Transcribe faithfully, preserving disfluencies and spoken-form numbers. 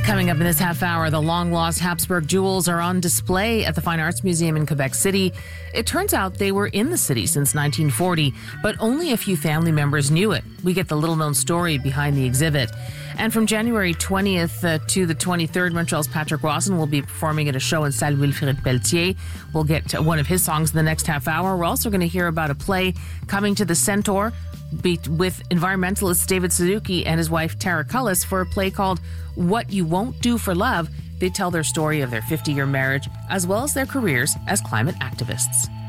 Coming up in this half hour, the long-lost Habsburg jewels are on display at the Fine Arts Museum in Quebec City. It turns out they were in the city since nineteen forty, but only a few family members knew it. We get the little-known story behind the exhibit. And from January twentieth uh, to the twenty-third, Montreal's Patrick Rawson will be performing at a show in Salle Wilfrid Pelletier. We'll get to one of his songs in the next half hour. We're also going to hear about a play coming to the Centaur be- with environmentalist David Suzuki and his wife Tara Cullis for a play called What You Won't Do for Love. They tell their story of their fifty-year marriage as well as their careers as climate activists.